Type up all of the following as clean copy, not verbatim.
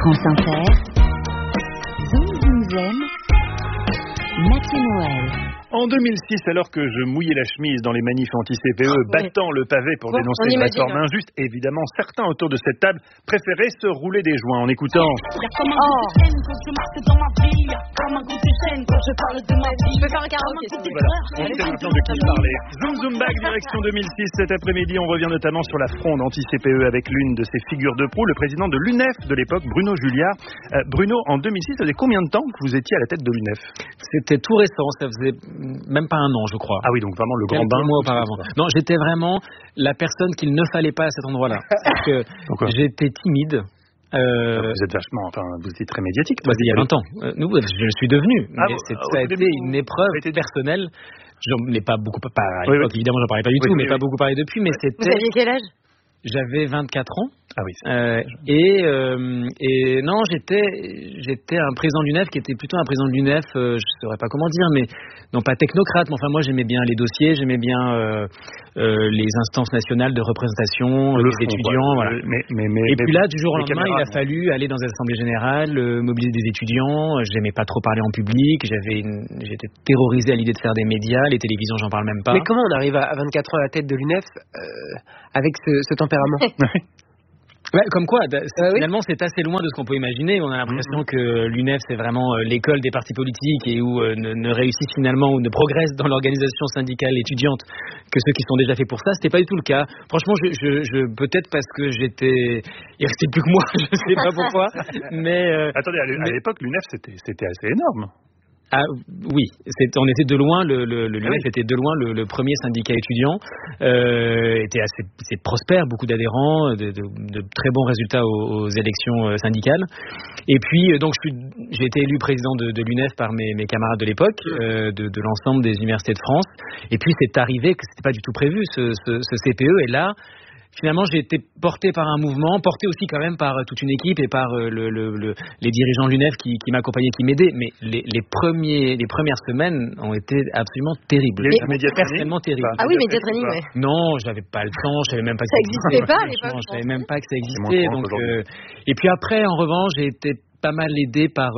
France Inter, Zoom Zoom Zen, Mathieu Noël. En 2006, alors que je mouillais la chemise dans les manifs anti-CPE, battant le pavé pour dénoncer une réforme injuste, évidemment, certains autour de cette table préféraient se rouler des joints en écoutant. Je peux faire un karaoké. Voilà, on sait maintenant de qui je parlais. Zoom Zoom Back, direction 2006. Cet après-midi, on revient notamment sur la fronde anti-CPE avec l'une de ses figures de proue, le président de l'UNEF de l'époque, Bruno Julliard. Bruno, en 2006, ça faisait combien de temps que vous étiez à la tête de l'UNEF ? C'était tout récent, ça faisait même pas un an, je crois. Ah oui, donc vraiment le grand bain. Quelques mois auparavant. Non, j'étais vraiment la personne qu'il ne fallait pas à cet endroit-là. Parce que j'étais timide. Vous êtes vachement, vous étiez très médiatique. Il y a 20 ans. Je suis devenu. Mais ça a été une épreuve personnelle. Je n'ai pas beaucoup parlé à l'époque, évidemment, j'en parlais pas du tout, mais pas beaucoup parlé depuis. Mais c'était. Vous aviez quel âge ? J'avais 24 ans. Ah oui. Et non, j'étais un président de l'UNEF qui était plutôt un président de l'UNEF, je saurais pas comment dire, mais non pas technocrate, mais enfin moi j'aimais bien les dossiers, j'aimais bien les instances nationales de représentation, les étudiants, voilà. Et puis là, du jour au lendemain, il a fallu aller dans les assemblées générales, mobiliser des étudiants. J'aimais pas trop parler en public, j'étais terrorisé à l'idée de faire des médias, les télévisions, j'en parle même pas. Mais comment on arrive à 24 ans à la tête de l'UNEF avec ce tempérament? Ouais, comme quoi, finalement, c'est assez loin de ce qu'on peut imaginer. On a l'impression que l'UNEF, c'est vraiment l'école des partis politiques et où ne réussissent finalement ou ne progressent dans l'organisation syndicale étudiante que ceux qui sont déjà faits pour ça. C'était pas du tout le cas. Franchement, peut-être parce que il restait plus que moi, je sais pas pourquoi. Mais attendez, à l'époque, l'UNEF, c'était assez énorme. Ah oui, on était de loin l'UNEF était de loin le premier syndicat étudiant, était assez prospère, beaucoup d'adhérents, de très bons résultats aux élections syndicales. Et puis donc j'ai été élu président de l'UNEF par mes camarades de l'époque, de l'ensemble des universités de France. Et puis c'est arrivé que c'était pas du tout prévu ce CPE, et là finalement, j'ai été porté par un mouvement, porté aussi quand même par toute une équipe et par les dirigeants de l'UNEF qui m'accompagnaient, qui m'aidaient. Mais les premières semaines ont été absolument terribles. Personnellement terribles. Ah oui, média training, ouais. Non, j'avais pas le temps, je savais même pas que ça existait pas à l'époque. Je savais même pas que ça existait. Donc, et puis après, en revanche, j'ai été pas mal aidé par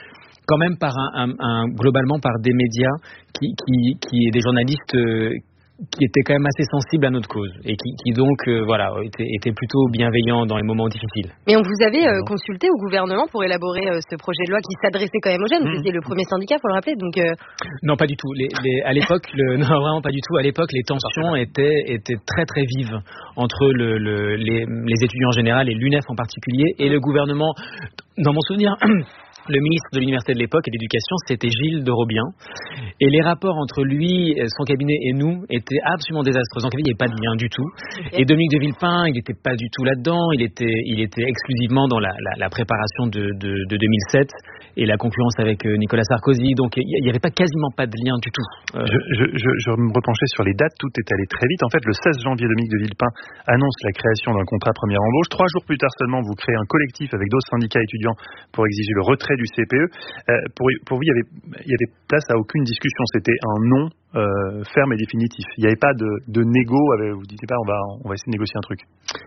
globalement par des médias qui des journalistes qui étaient quand même assez sensibles à notre cause et qui donc étaient plutôt bienveillants dans les moments difficiles. Mais on vous avait consulté au gouvernement pour élaborer ce projet de loi qui s'adressait quand même aux jeunes. Vous étiez le premier syndicat, faut le rappeler. Donc non, pas du tout. À l'époque, non, vraiment pas du tout. À l'époque, les tensions étaient très très vives entre les étudiants en général et l'UNEF en particulier et le gouvernement. Dans mon souvenir. Le ministre de l'université de l'époque et de l'éducation, c'était Gilles de Robien. Et les rapports entre lui, son cabinet et nous étaient absolument désastreux. Donc, il n'y avait pas de lien du tout. Okay. Et Dominique de Villepin, il n'était pas du tout là-dedans. Il était exclusivement dans la préparation de 2007 et la concurrence avec Nicolas Sarkozy. Donc, il n'y avait quasiment pas de lien du tout. Je me repenchais sur les dates. Tout est allé très vite. En fait, le 16 janvier, Dominique de Villepin annonce la création d'un contrat première embauche. 3 jours plus tard seulement, vous créez un collectif avec d'autres syndicats étudiants pour exiger le retrait du CPE. Pour vous, il y avait place à aucune discussion. C'était un non ferme et définitif. Il n'y avait pas de négo. Vous ne disiez pas on va essayer de négocier un truc.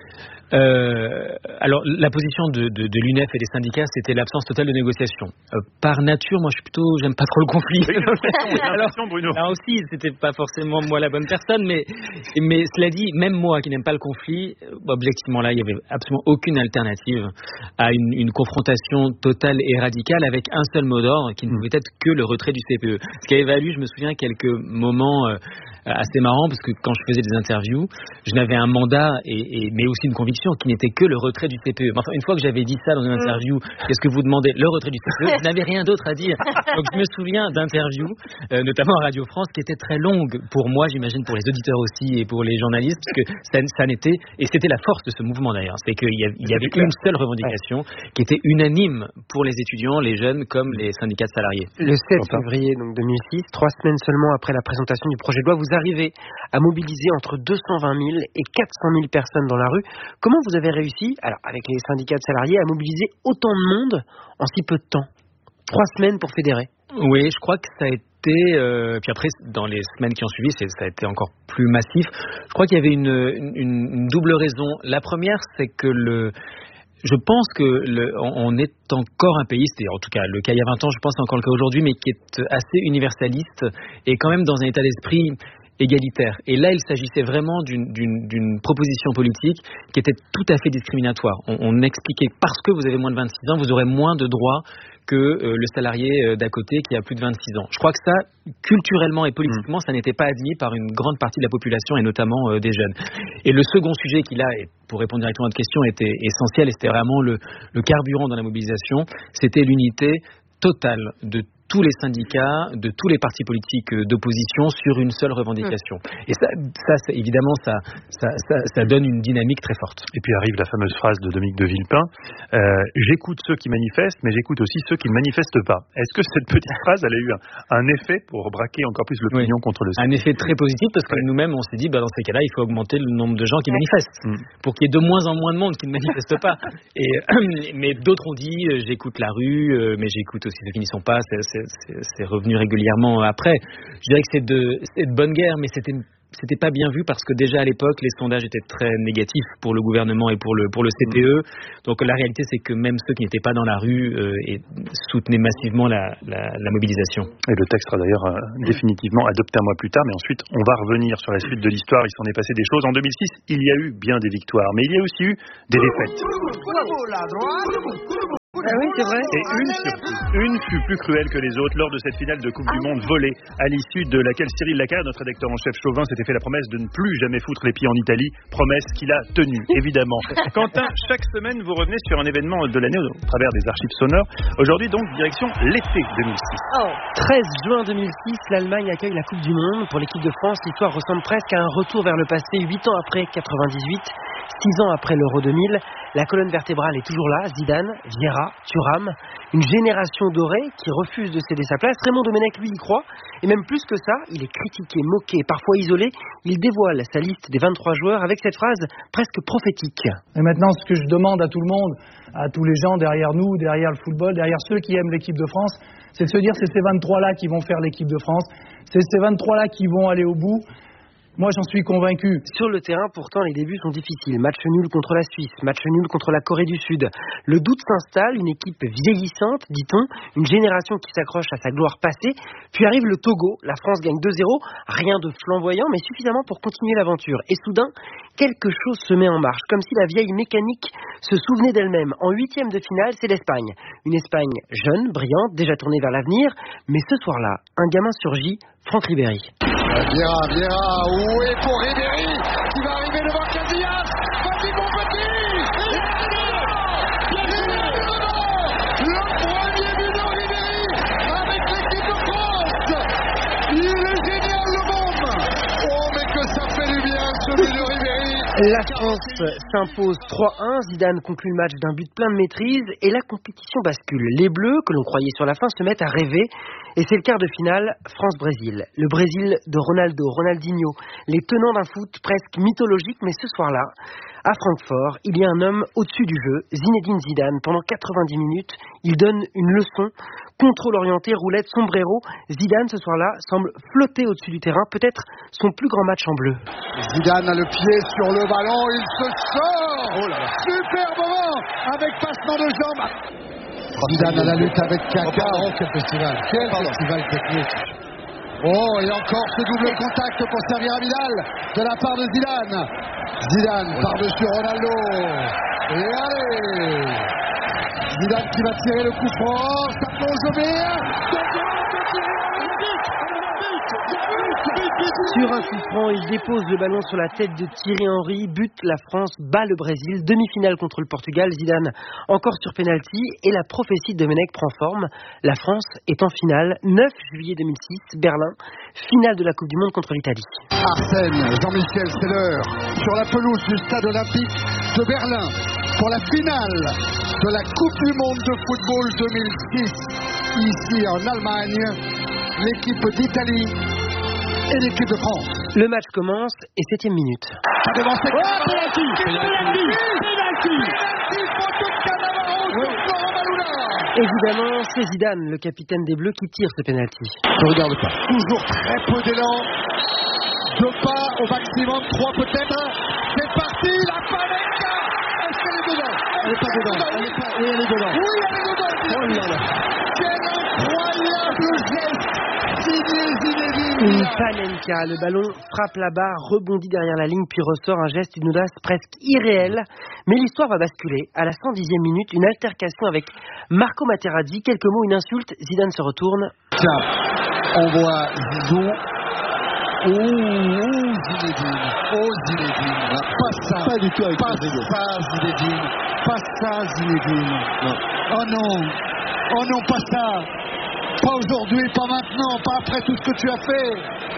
Alors la position de l'UNEF et des syndicats, c'était l'absence totale de négociation. Par nature, moi j'aime pas trop le conflit. Alors Bruno. Là aussi, c'était pas forcément moi la bonne personne, mais cela dit, même moi qui n'aime pas le conflit, objectivement là, il y avait absolument aucune alternative à une confrontation totale et radicale avec un seul mot d'ordre qui ne pouvait être que le retrait du CPE. Ce qui avait valu, je me souviens, quelques moments assez marrants, parce que quand je faisais des interviews, je n'avais un mandat mais aussi une conviction qui n'était que le retrait du CPE. Enfin, une fois que j'avais dit ça dans une interview, qu'est-ce que vous demandez? Le retrait du CPE, je n'avais rien d'autre à dire. Donc je me souviens d'interviews, notamment à Radio France, qui étaient très longues pour moi, j'imagine pour les auditeurs aussi et pour les journalistes, parce que ça n'était, et c'était la force de ce mouvement d'ailleurs, c'est qu'il y avait une seule revendication qui était unanime pour les étudiants, les jeunes comme les syndicats de salariés. Le 7 février donc 2006, 3 semaines seulement après la présentation du projet de loi, vous arrivez à mobiliser entre 220 000 et 400 000 personnes dans la rue. Comment vous avez réussi, alors avec les syndicats de salariés, à mobiliser autant de monde en si peu de temps? 3 semaines pour fédérer. Oui, je crois que ça a été... puis après, dans les semaines qui ont suivi, ça a été encore plus massif. Je crois qu'il y avait une double raison. La première, c'est que Je pense on est encore un pays, c'était en tout cas le cas il y a 20 ans, je pense que c'est encore le cas aujourd'hui, mais qui est assez universaliste et quand même dans un état d'esprit égalitaire. Et là, il s'agissait vraiment d'une proposition politique qui était tout à fait discriminatoire. On expliquait, parce que vous avez moins de 26 ans, vous aurez moins de droits que le salarié d'à côté qui a plus de 26 ans. Je crois que ça, culturellement et politiquement, ça n'était pas admis par une grande partie de la population et notamment des jeunes. Et le second sujet qui là, et pour répondre directement à votre question, était essentiel et c'était vraiment le carburant dans la mobilisation, c'était l'unité totale de tous les syndicats, de tous les partis politiques d'opposition sur une seule revendication. Et ça évidemment, ça donne une dynamique très forte. Et puis arrive la fameuse phrase de Dominique de Villepin, j'écoute ceux qui manifestent, mais j'écoute aussi ceux qui ne manifestent pas. Est-ce que cette petite phrase, elle a eu un effet pour braquer encore plus l'opinion contre le Un effet très positif, parce que nous-mêmes, on s'est dit, dans ces cas-là, il faut augmenter le nombre de gens qui manifestent, pour qu'il y ait de moins en moins de monde qui ne manifeste pas. Mais d'autres ont dit, j'écoute la rue, mais j'écoute aussi ceux qui n'y sont pas, c'est revenu régulièrement après. Je dirais que c'est de bonne guerre, mais c'était pas bien vu parce que déjà à l'époque les sondages étaient très négatifs pour le gouvernement et pour le CPE. Donc la réalité c'est que même ceux qui n'étaient pas dans la rue soutenaient massivement la mobilisation. Et le texte sera d'ailleurs définitivement adopté un mois plus tard, mais ensuite on va revenir sur la suite de l'histoire. Il s'en est passé des choses. En 2006, il y a eu bien des victoires, mais il y a aussi eu des défaites. Ah oui, c'est vrai. Et une fut plus cruelle que les autres lors de cette finale de Coupe du Monde volée, à l'issue de laquelle Cyril Lacarre, notre rédacteur en chef chauvin, s'était fait la promesse de ne plus jamais foutre les pieds en Italie, promesse qu'il a tenue, évidemment. Quentin, chaque semaine, vous revenez sur un événement de l'année au travers des archives sonores. Aujourd'hui, donc, direction l'été 2006. 13 juin 2006, l'Allemagne accueille la Coupe du Monde. Pour l'équipe de France, l'histoire ressemble presque à un retour vers le passé, 8 ans après 98. 6 ans après l'Euro 2000, la colonne vertébrale est toujours là, Zidane, Vieira, Thuram, une génération dorée qui refuse de céder sa place. Raymond Domenech, lui, y croit, et même plus que ça, il est critiqué, moqué, parfois isolé. Il dévoile sa liste des 23 joueurs avec cette phrase presque prophétique. Et maintenant, ce que je demande à tout le monde, à tous les gens derrière nous, derrière le football, derrière ceux qui aiment l'équipe de France, c'est de se dire c'est ces 23-là qui vont faire l'équipe de France, c'est ces 23-là qui vont aller au bout. Moi, j'en suis convaincu. Sur le terrain, pourtant, les débuts sont difficiles. Match nul contre la Suisse, match nul contre la Corée du Sud. Le doute s'installe, une équipe vieillissante, dit-on, une génération qui s'accroche à sa gloire passée. Puis arrive le Togo, la France gagne 2-0, rien de flamboyant, mais suffisamment pour continuer l'aventure. Et soudain, quelque chose se met en marche, comme si la vieille mécanique se souvenait d'elle-même. En 8e de finale, c'est l'Espagne. Une Espagne jeune, brillante, déjà tournée vers l'avenir. Mais ce soir-là, un gamin surgit, Franck Ribéry. Vieira, oui pour Ribéry, qui va arriver devant Casillas. Vas-y mon petit. Le premier but de Ribéry avec l'équipe de France. Il est génial le bombe. Oh mais que ça fait du bien ce but de Ribéry. La France s'impose 3-1, Zidane conclut le match d'un but plein de maîtrise et la compétition bascule. Les Bleus, que l'on croyait sur la fin, se mettent à rêver et c'est le quart de finale France-Brésil. Le Brésil de Ronaldo, Ronaldinho, les tenants d'un foot presque mythologique, mais ce soir-là, à Francfort, il y a un homme au-dessus du jeu, Zinedine Zidane. Pendant 90 minutes, il donne une leçon, contrôle orienté, roulette, sombrero. Zidane, ce soir-là, semble flotter au-dessus du terrain, peut-être son plus grand match en bleu. Zidane a le pied sur le ballon, il se sort. Oh là là. Superbement, avec passement de jambes. Zidane à la lutte avec Kaka. Oh, quel festival. Quel festival technique. Oh, et encore ce double contact pour servir à Vidal de la part de Zidane. Zidane par-dessus Ronaldo. Et allez, Zidane qui va tirer le coup franc. Ça plonge au mire. Sur un coup franc, il dépose le ballon sur la tête de Thierry Henry, but, la France bat le Brésil, demi-finale contre le Portugal, Zidane encore sur pénalty et la prophétie de Domenech prend forme. La France est en finale, 9 juillet 2006, Berlin, finale de la Coupe du Monde contre l'Italie. Arsène, Jean-Michel, c'est l'heure, sur la pelouse du stade olympique de Berlin, pour la finale de la Coupe du Monde de football 2006, ici en Allemagne, l'équipe d'Italie et l'équipe de France. Le match commence et 7e minute. Ça devance. Évidemment, c'est Zidane, le capitaine des Bleus, qui tire ce penalty. Je regarde pas. Toujours très peu d'élan. 2 pas au maximum, 3 peut-être. C'est parti, la Panenka. Est-ce qu'elle est dedans? elle est pas dedans. Oui, elle est dedans. Oui, elle est dedans. Oh là là. Quel incroyable geste signé Zinedine. Une panenka, le ballon frappe la barre, rebondit derrière la ligne, puis ressort un geste d'une audace presque irréelle. Mais l'histoire va basculer. À la 110e minute, une altercation avec Marco Materazzi, quelques mots, une insulte, Zidane se retourne. Tiens, on voit Zizou. Zinedine. Oh Zinedine. Pas ça. Pas du tout avec Zinedine. Pas ça Zinedine. Non. Oh non. Oh non, pas ça. Pas aujourd'hui, pas maintenant, pas après tout ce que tu as fait.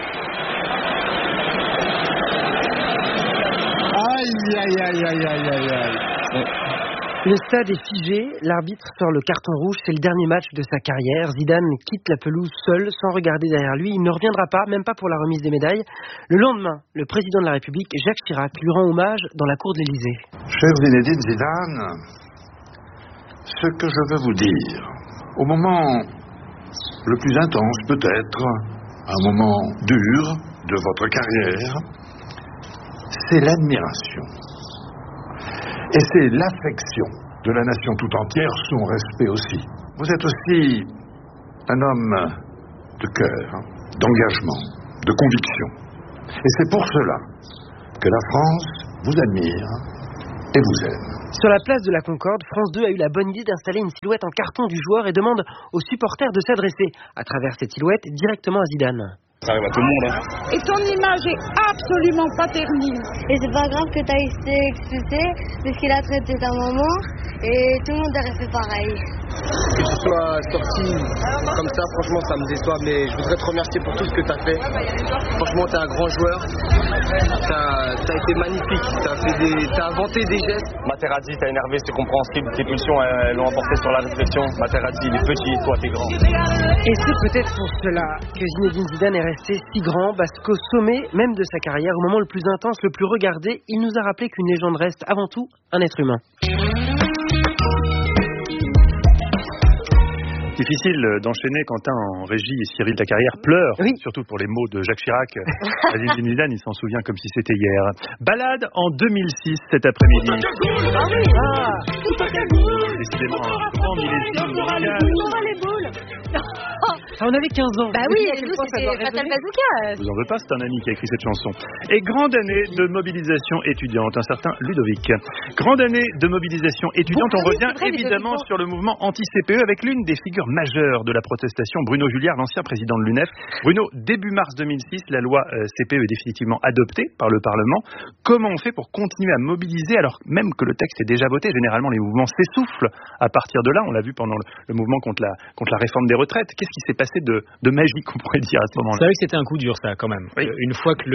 Aïe, aïe, aïe, aïe, aïe, aïe, aïe. Le stade est figé, l'arbitre sort le carton rouge, c'est le dernier match de sa carrière. Zidane quitte la pelouse seul, sans regarder derrière lui. Il ne reviendra pas, même pas pour la remise des médailles. Le lendemain, le président de la République, Jacques Chirac, lui rend hommage dans la cour de l'Élysée. Cher Zinedine Zidane, ce que je veux vous dire, au moment le plus intense peut-être, un moment dur de votre carrière, c'est l'admiration. Et c'est l'affection de la nation tout entière, son respect aussi. Vous êtes aussi un homme de cœur, d'engagement, de conviction. Et c'est pour cela que la France vous admire et vous aime. Sur la place de la Concorde, France 2 a eu la bonne idée d'installer une silhouette en carton du joueur et demande aux supporters de s'adresser, à travers cette silhouette, directement à Zidane. Ça arrive à tout le monde. Et ton image est absolument pas ternie. Et c'est pas grave que tu aies été expulsé, parce qu'il a traité ta maman, et tout le monde aurait fait pareil. Que tu sois sorti comme ça, franchement, ça me déçoit, mais je voudrais te remercier pour tout ce que tu as fait. Franchement, tu es un grand joueur. Tu as été magnifique. Tu as inventé des gestes. Materazzi, t'as énervé, c'est compréhensible. Tes pulsions, elles l'ont emporté sur la réflexion. Materazzi, il est petit, toi, t'es grand. Et c'est peut-être pour cela que Zinedine Zidane est resté si grand, parce qu'au sommet même de sa carrière, au moment le plus intense, le plus regardé, il nous a rappelé qu'une légende reste avant tout un être humain. Difficile d'enchaîner, Quentin, en régie, et Cyril, ta carrière pleure, oui. Surtout pour les mots de Jacques Chirac. Zinedine Zidane, il s'en souvient comme si c'était hier. Balade en 2006 cet après-midi. Décidément, grand millésime musical. On avait 15 ans. Bah oui, et nous, c'était Fatal Bazooka. Je vous en veux pas, c'est un ami qui a écrit cette chanson. Et grande année de mobilisation étudiante, un certain Ludovic. Grande année de mobilisation étudiante, on revient évidemment sur le mouvement anti-CPE avec l'une des figures majeures de la protestation, Bruno Julliard, l'ancien président de l'UNEF. Bruno, début mars 2006, la loi CPE est définitivement adoptée par le Parlement. Comment on fait pour continuer à mobiliser alors même que le texte est déjà voté? Généralement, les mouvements s'essoufflent à partir de là. On l'a vu pendant le mouvement contre la réforme des retraites. Qu'est-ce qui s'est passé de magique, on pourrait dire, à ce moment-là? C'est vrai que c'était un coup dur, ça, quand même. Oui. Une fois que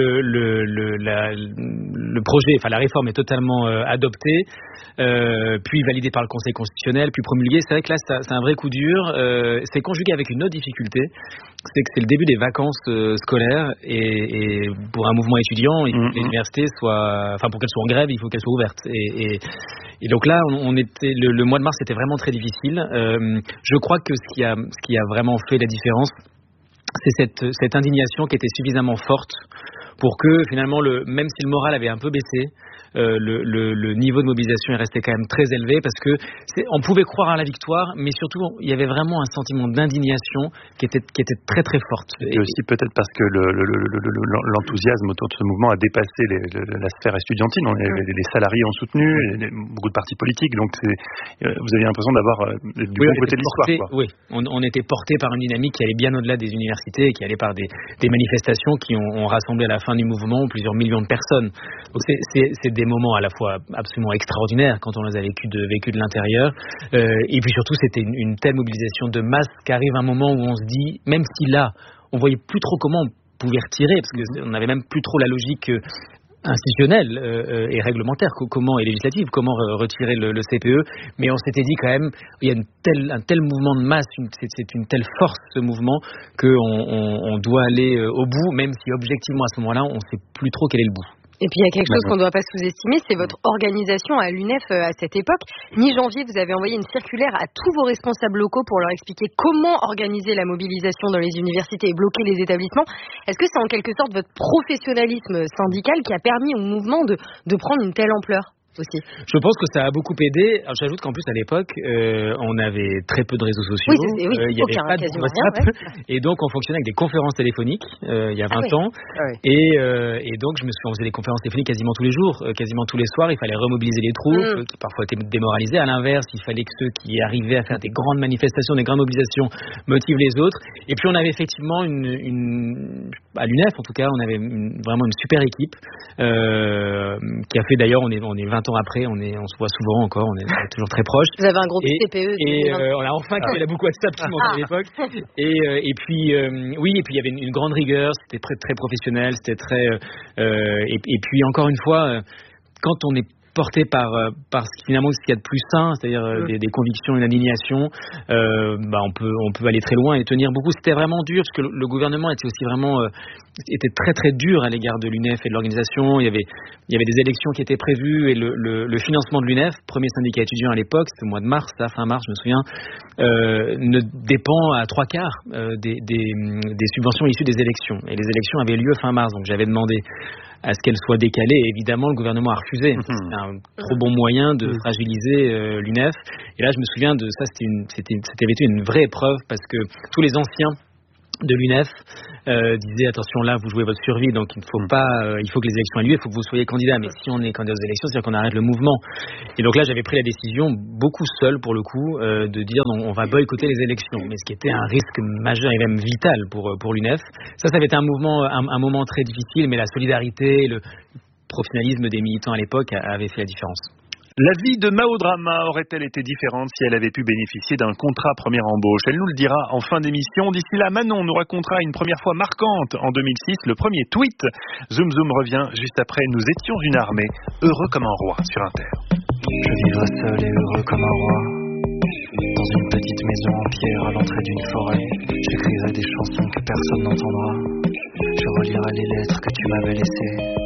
le projet, enfin la réforme est totalement adoptée, puis validée par le Conseil constitutionnel, puis promulguée, c'est vrai que là, c'est un vrai coup dur. C'est conjugué avec une autre difficulté, c'est que c'est le début des vacances scolaires, et pour un mouvement étudiant, il faut que l'université soit, enfin pour qu'elle soit en grève, il faut qu'elle soit ouverte. Et donc là, on était le mois de mars, c'était vraiment très difficile. Je crois que ce qui a vraiment fait la différence, c'est cette indignation qui était suffisamment forte pour que finalement, même si le moral avait un peu baissé, le niveau de mobilisation est resté quand même très élevé, parce que on pouvait croire à la victoire, mais surtout il y avait vraiment un sentiment d'indignation qui était très très forte. Et aussi peut-être parce que l'enthousiasme autour de ce mouvement a dépassé la sphère estudiantine. Les salariés ont soutenu, beaucoup de partis politiques, donc vous aviez l'impression d'avoir du bon côté de l'histoire. Oui, on était porté par une dynamique qui allait bien au-delà des universités, et qui allait par des manifestations qui ont rassemblé à la fin du mouvement plusieurs millions de personnes. Donc c'est des moments à la fois absolument extraordinaires quand on les a vécus de l'intérieur, et puis surtout c'était une telle mobilisation de masse qu'arrive un moment où on se dit, même si là on voyait plus trop comment on pouvait retirer, parce qu'on n'avait même plus trop la logique institutionnelle et réglementaire et législative, comment retirer le CPE, mais on s'était dit quand même, il y a un tel mouvement de masse, c'est une telle force ce mouvement, qu'on doit aller au bout, même si objectivement à ce moment-là on ne sait plus trop quel est le bout. Et puis il y a quelque chose qu'on ne doit pas sous-estimer, c'est votre organisation à l'UNEF à cette époque. Mi-janvier, vous avez envoyé une circulaire à tous vos responsables locaux pour leur expliquer comment organiser la mobilisation dans les universités et bloquer les établissements. Est-ce que c'est en quelque sorte votre professionnalisme syndical qui a permis au mouvement de prendre une telle ampleur ? aussi. Je pense que ça a beaucoup aidé. Alors, j'ajoute qu'en plus à l'époque, on avait très peu de réseaux sociaux. Il y avait pas de WhatsApp, et donc on fonctionnait avec des conférences téléphoniques il y a 20 ans. Et donc on faisait des conférences téléphoniques quasiment tous les jours, quasiment tous les soirs. Il fallait remobiliser les troupes qui parfois étaient démoralisées. À l'inverse, il fallait que ceux qui arrivaient à faire des grandes manifestations, des grandes mobilisations motivent les autres. Et puis on avait effectivement à l'UNEF en tout cas, on avait vraiment une super équipe qui a fait d'ailleurs, on est 20 ans après, on se voit souvent encore, on est toujours très proches. Vous avez un groupe CPE. Et on a enfin créé la boucle WhatsApp qui manquait à l'époque. Et puis il y avait une grande rigueur, c'était très, très professionnel, c'était très et puis encore une fois, quand on est porté par finalement ce qu'il y a de plus sain, c'est-à-dire des convictions, une alignation, on peut aller très loin et tenir beaucoup. C'était vraiment dur parce que le gouvernement était aussi vraiment était très très dur à l'égard de l'UNEF et de l'organisation. Il y avait des élections qui étaient prévues et le financement de l'UNEF, premier syndicat étudiant à l'époque, c'était au mois de mars, fin mars, je me souviens, ne dépend à 3/4 des subventions issues des élections. Et les élections avaient lieu fin mars, donc j'avais demandé à ce qu'elle soit décalée. Et évidemment, le gouvernement a refusé. C'était un trop bon moyen de fragiliser l'UNEF. Et là, je me souviens de ça, c'était une vraie épreuve parce que tous les anciens de l'UNEF disait attention, là vous jouez votre survie, donc il faut que les élections aient lieu, il faut que vous soyez candidat, mais si on est candidat aux élections, c'est-à-dire qu'on arrête le mouvement. Et donc là j'avais pris la décision, beaucoup seul pour le coup, de dire non, on va boycotter les élections, mais ce qui était un risque majeur et même vital pour l'UNEF. Ça avait été un moment très difficile, mais la solidarité, le professionnalisme des militants à l'époque avait fait la différence. La vie de Mao Drama aurait-elle été différente si elle avait pu bénéficier d'un contrat première embauche? Elle nous le dira en fin d'émission. D'ici là, Manon nous racontera une première fois marquante en 2006, le premier tweet. Zoom Zoom revient juste après. Nous étions une armée, heureux comme un roi sur Inter. Je vivrai seul et heureux comme un roi, dans une petite maison en pierre à l'entrée d'une forêt. J'écrirai des chansons que personne n'entendra. Je relirai les lettres que tu m'avais laissées.